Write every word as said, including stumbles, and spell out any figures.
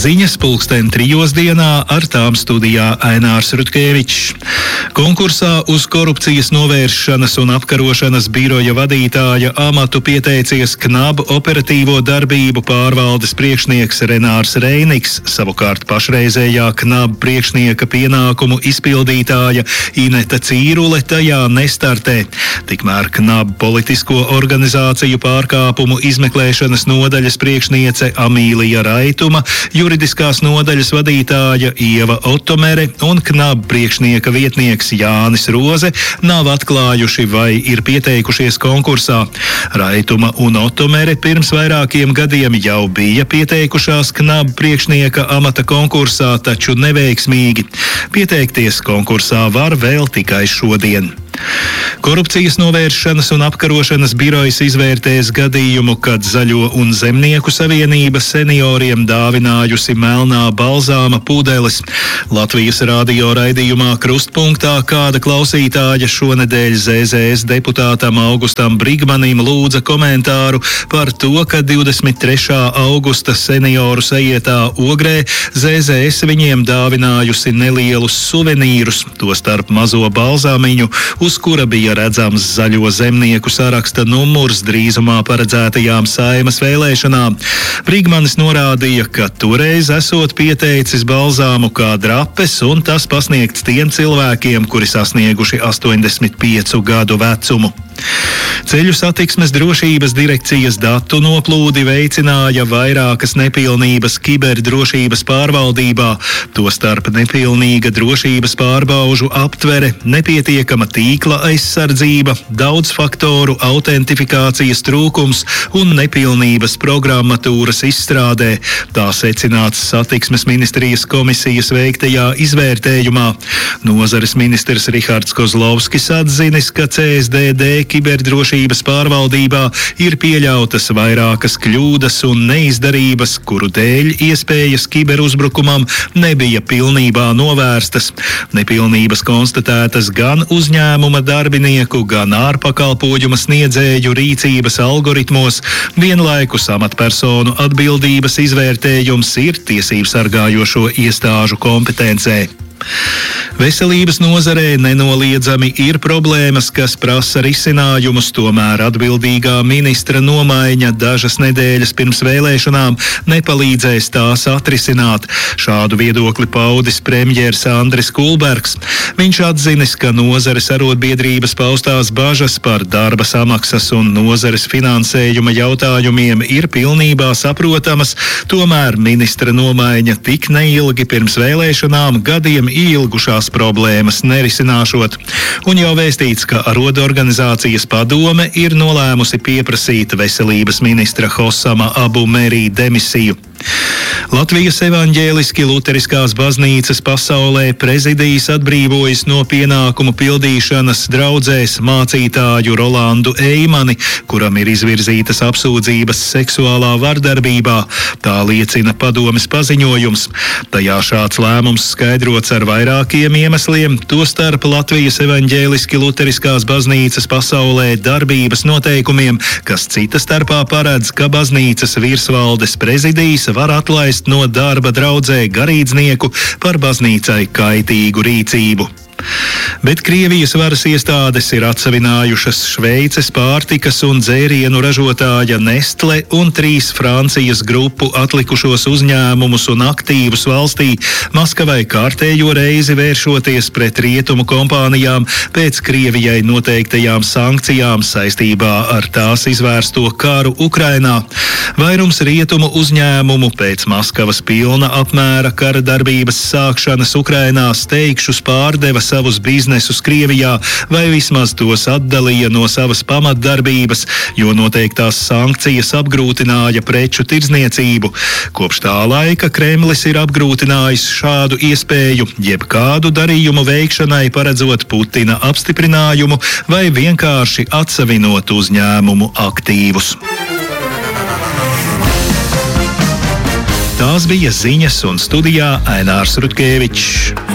Ziņas pulksten trijos dienā, ar tām studijā Ainārs Rutkevičs. Konkursā uz korupcijas novēršanas un apkarošanas biroja vadītāja amatu pieteicies KNAB operatīvo darbību pārvaldes priekšnieks Renārs Reiniks, savukārt pašreizējā KNAB priekšnieka pienākumu izpildītāja Ineta Cīrule tajā nestartē. Tikmēr KNAB politisko organizāciju pārkāpumu izmeklēšanas nodaļas priekšniece Amīlija Raituma, juridiskās nodaļas vadītāja Ieva Otomere un KNAB priekšnieka vietnieks Jānis Roze nav atklājuši, vai ir pieteikušies konkursā. Raituma un Otomere pirms vairākiem gadiem jau bija pieteikušās KNAB priekšnieka amata konkursā, taču neveiksmīgi. Pieteikties konkursā var vēl tikai šodien. Korupcijas novēršanas un apkarošanas birojas izvērtēs gadījumu, kad Zaļo un Zemnieku savienība senioriem dāvinājusi melnā balzāma pudeles. Latvijas radio raidījumā Krustpunktā kāda klausītāja šonedēļ Z Z S deputātam Augustam Brigmanim lūdza komentāru par to, ka divdesmit trešā augusta senioru sajietā Ogrē Z Z S viņiem dāvinājusi nelielus suvenīrus, tostarp mazo balzāmiņu, uz kura bija redzams Zaļo Zemnieku saraksta numurs drīzumā paredzētajām Saeimas vēlēšanām. Brigmanis norādīja, ka toreiz esot pieteicis balzāmu kā drapes, un tas pasniegts tiem cilvēkiem, kuri sasnieguši astoņdesmit piecu gadu vecumu. Ceļu satiksmes drošības direkcijas datu noplūdi veicināja vairākas nepilnības kiberdrošības pārvaldībā, tostarp nepilnīga drošības pārbaužu aptvere, nepietiekama tīkla aizsardzība, daudzfaktoru autentifikācijas trūkums un nepilnības programmatūras izstrādē. Tā secināts satiksmes ministrijas komisijas veiktajā izvērtējumā. Nozares ministrs Rihards Kozlovskis atzinis, ka C S D D kiberdrošības pārvaldībā ir pieļautas vairākas kļūdas un neizdarības, kuru dēļ iespējas kiberuzbrukumam nebija pilnībā novērstas. Nepilnības konstatētas gan uzņēmuma darbinieku, gan ārpakalpojuma sniedzēju rīcības algoritmos. Vienlaikus amatpersonu atbildības izvērtējums ir tiesību sargājošo iestāžu kompetencē. Veselības nozarē nenoliedzami ir problēmas, kas prasa risinājumus, tomēr atbildīgā ministra nomaiņa dažas nedēļas pirms vēlēšanām nepalīdzēs tās atrisināt. Šādu viedokli paudis premjers Andris Kulbergs. Viņš atzinis, ka nozares arotbiedrības paustās bažas par darba samaksas un nozares finansējuma jautājumiem ir pilnībā saprotamas, tomēr ministra nomaiņa tik neilgi pirms vēlēšanām gadiem ilgušās problēmas nerisināšot. Un jau vēstīts, ka arotbiedrības padome ir nolēmusi pieprasīt veselības ministra Hosama Abu Merī demisiju. Latvijas evaņģēliski luteriskās baznīcas pasaulē prezidijs atbrīvojas no pienākumu pildīšanas draudzēs mācītāju Rolandu Eimani, kuram ir izvirzītas apsūdzības seksuālā vardarbībā. Tā liecina padomes paziņojums. Tajā šāds lēmums skaidrots ar vairākiem iemesliem, tostarp Latvijas evaņģēliski luteriskās baznīcas pasaulē darbības noteikumiem, kas cita starpā paredz, ka baznīcas virsvaldes prezidijs var atlaist no darba draudzē garīdznieku par baznīcai kaitīgu rīcību. Bet Krievijas varas iestādes ir atsavinājušas Šveices pārtikas un dzērienu ražotāja Nestle un trīs Francijas grupu atlikušos uzņēmumus un aktīvus valstī, Maskavai kārtējo reizi vēršoties pret rietumu kompānijām pēc Krievijai noteiktajām sankcijām saistībā ar tās izvērsto karu Ukrainā. Vairums rietumu uzņēmumu pēc Maskavas pilna apmēra kara darbības sākšanas Ukrainā steigšus pārdeva savus biznesus Krievijā vai vismaz tos atdalīja no savas pamatdarbības, jo noteiktās sankcijas apgrūtināja preču tirdzniecību. Kopš tā laika Kremlis ir apgrūtinājis šādu iespēju, jebkādu darījumu veikšanai paredzot Putina apstiprinājumu vai vienkārši atsavinot uzņēmumu aktīvus. Tās bija ziņas, un studijā Ainārs Rutkevičs.